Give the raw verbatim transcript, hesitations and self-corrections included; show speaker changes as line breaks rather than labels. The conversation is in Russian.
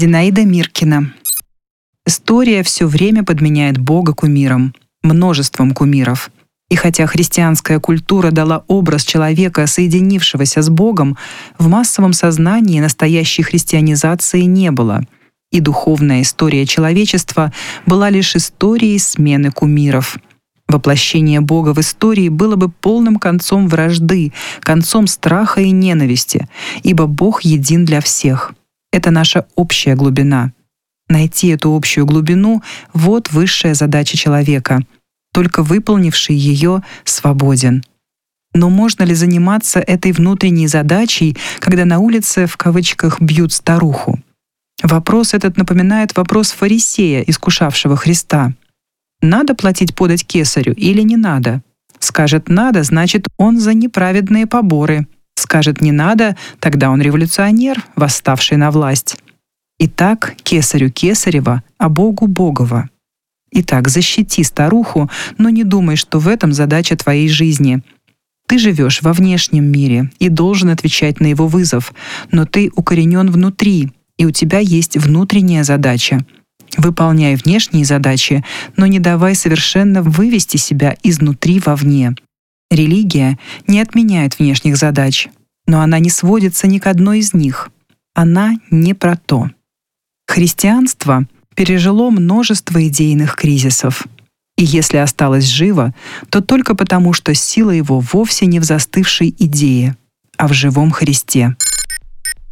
Зинаида Миркина. История все время подменяет Бога кумиром, множеством кумиров. И хотя христианская культура дала образ человека, соединившегося с Богом, в массовом сознании настоящей христианизации не было. И духовная история человечества была лишь историей смены кумиров. Воплощение Бога в истории было бы полным концом вражды, концом страха и ненависти, ибо Бог един для всех. Это наша общая глубина. Найти эту общую глубину — вот высшая задача человека. Только выполнивший ее свободен. Но можно ли заниматься этой внутренней задачей, когда на улице в кавычках «бьют старуху»? Вопрос этот напоминает вопрос фарисея, искушавшего Христа. Надо платить подать кесарю или не надо? Скажет «надо», значит, он за неправедные поборы. Скажет «не надо», тогда он революционер, восставший на власть. Итак, кесарю кесарева, а Богу Богова. Итак, защити старуху, но не думай, что в этом задача твоей жизни. Ты живешь во внешнем мире и должен отвечать на его вызов, но ты укоренен внутри, и у тебя есть внутренняя задача. Выполняй внешние задачи, но не давай совершенно вывести себя изнутри вовне. Религия не отменяет внешних задач, но она не сводится ни к одной из них. Она не про то. Христианство пережило множество идейных кризисов. И если осталось живо, то только потому, что сила его вовсе не в застывшей идее, а в живом Христе.